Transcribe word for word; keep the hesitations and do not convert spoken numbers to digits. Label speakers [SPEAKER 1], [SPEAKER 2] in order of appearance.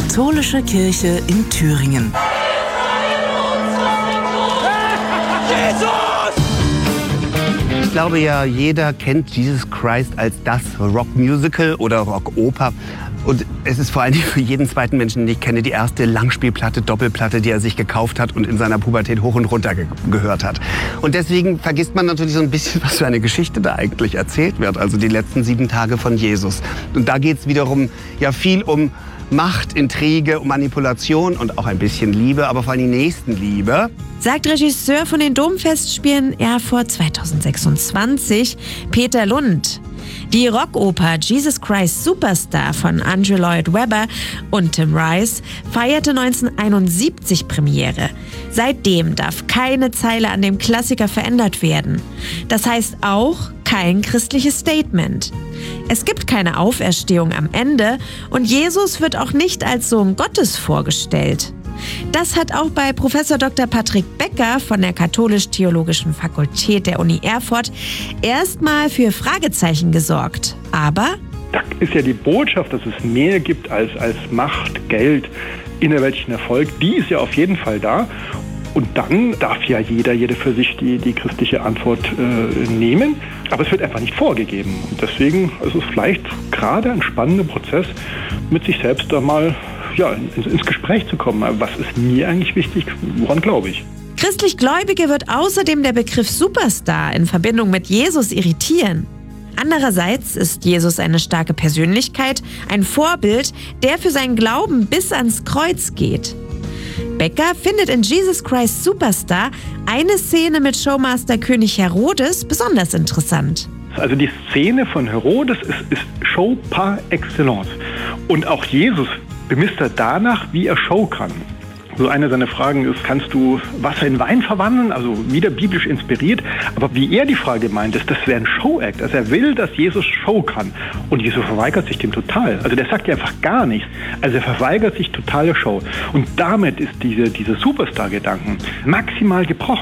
[SPEAKER 1] Katholische Kirche in Thüringen.
[SPEAKER 2] Ich glaube ja, jeder kennt Jesus Christ als das Rockmusical oder Rockoper. Und es ist vor allen Dingen für jeden zweiten Menschen, den ich kenne, die erste Langspielplatte, Doppelplatte, die er sich gekauft hat und in seiner Pubertät hoch und runter ge- gehört hat. Und deswegen vergisst man natürlich so ein bisschen, was für eine Geschichte da eigentlich erzählt wird. Also die letzten sieben Tage von Jesus. Und da geht es wiederum ja viel um Macht, Intrige, um Manipulation und auch ein bisschen Liebe, aber vor allem Nächstenliebe.
[SPEAKER 3] Sagt Regisseur von den Domfestspielen Erfurt zweitausendsechsundzwanzig, Peter Lund. Die Rockoper Jesus Christ Superstar von Andrew Lloyd Webber und Tim Rice feierte neunzehnhunderteinundsiebzig Premiere. Seitdem darf keine Zeile an dem Klassiker verändert werden. Das heißt auch kein christliches Statement. Es gibt keine Auferstehung am Ende und Jesus wird auch nicht als Sohn Gottes vorgestellt. Das hat auch bei Professor Doktor Patrick Becker von der Katholisch-Theologischen Fakultät der Uni Erfurt erstmal für Fragezeichen gesorgt. Aber
[SPEAKER 4] da ist ja die Botschaft, dass es mehr gibt als, als Macht, Geld, innerweltlichen Erfolg. Die ist ja auf jeden Fall da. Und dann darf ja jeder, jede für sich die, die christliche Antwort äh, nehmen. Aber es wird einfach nicht vorgegeben. Und deswegen ist es vielleicht gerade ein spannender Prozess, mit sich selbst da mal ja, ins, ins Gespräch zu kommen. Was ist mir eigentlich wichtig? Woran glaube ich?
[SPEAKER 3] Christlich-Gläubige wird außerdem der Begriff Superstar in Verbindung mit Jesus irritieren. Andererseits ist Jesus eine starke Persönlichkeit, ein Vorbild, der für seinen Glauben bis ans Kreuz geht. Becker findet in Jesus Christ Superstar eine Szene mit Showmaster König Herodes besonders interessant.
[SPEAKER 4] Also die Szene von Herodes ist, ist Show par excellence. Und auch Jesus bemisst er danach, wie er Show kann. So eine seiner Fragen ist, kannst du Wasser in Wein verwandeln? Also wieder biblisch inspiriert. Aber wie er die Frage meint, ist, das wäre ein Show-Act. Also er will, dass Jesus Show kann. Und Jesus verweigert sich dem total. Also der sagt ja einfach gar nichts. Also er verweigert sich totale Show. Und damit ist diese, diese Superstar-Gedanken maximal gebrochen.